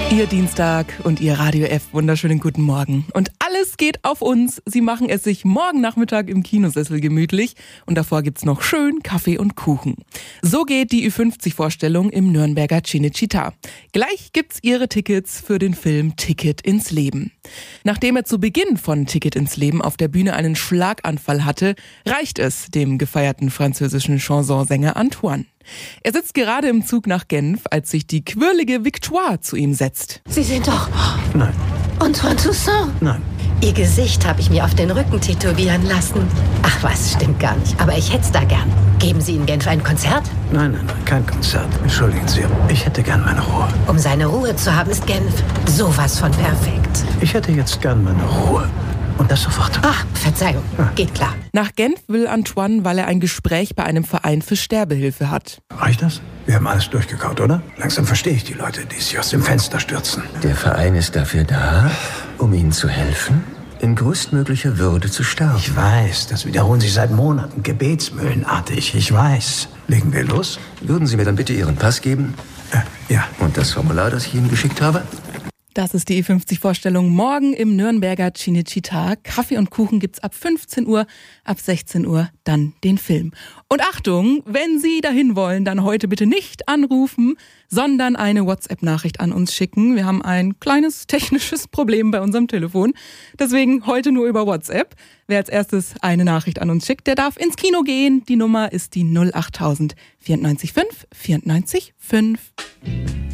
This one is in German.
Ihr Dienstag und Ihr Radio F. Wunderschönen guten Morgen. Und alles geht auf uns. Sie machen es sich morgen Nachmittag im Kinosessel gemütlich. Und davor gibt's noch schön Kaffee und Kuchen. So geht die Ü50-Vorstellung im Nürnberger Cinecittà. Gleich gibt's Ihre Tickets für den Film Ticket ins Leben. Nachdem er zu Beginn von Ticket ins Leben auf der Bühne einen Schlaganfall hatte, reicht es dem gefeierten französischen Chansonsänger Antoine. Er sitzt gerade im Zug nach Genf, als sich die quirlige Victoire zu ihm setzt. Sie sind doch... Nein. Antoine Toussaint? Nein. Ihr Gesicht habe ich mir auf den Rücken tätowieren lassen. Ach was, stimmt gar nicht. Aber ich hätte es da gern. Geben Sie in Genf ein Konzert? Nein, kein Konzert. Entschuldigen Sie, ich hätte gern meine Ruhe. Um seine Ruhe zu haben, ist Genf sowas von perfekt. Ich hätte jetzt gern meine Ruhe. Und das sofort. Ach, Verzeihung. Geht klar. Nach Genf will Antoine, weil er ein Gespräch bei einem Verein für Sterbehilfe hat. Reicht das? Wir haben alles durchgekaut, oder? Langsam verstehe ich die Leute, die sich aus dem Fenster stürzen. Der Verein ist dafür da, um Ihnen zu helfen, in größtmöglicher Würde zu sterben. Ich weiß, das wiederholen Sie seit Monaten, gebetsmühlenartig. Ich weiß. Legen wir los? Würden Sie mir dann bitte Ihren Pass geben? Ja. Und das Formular, das ich Ihnen geschickt habe? Das ist die E50-Vorstellung morgen im Nürnberger Cinecittà. Kaffee und Kuchen gibt's ab 15 Uhr, ab 16 Uhr dann den Film. Und Achtung, wenn Sie dahin wollen, dann heute bitte nicht anrufen, sondern eine WhatsApp-Nachricht an uns schicken. Wir haben ein kleines technisches Problem bei unserem Telefon. Deswegen heute nur über WhatsApp. Wer als erstes eine Nachricht an uns schickt, der darf ins Kino gehen. Die Nummer ist die 08000 94 5 94 5.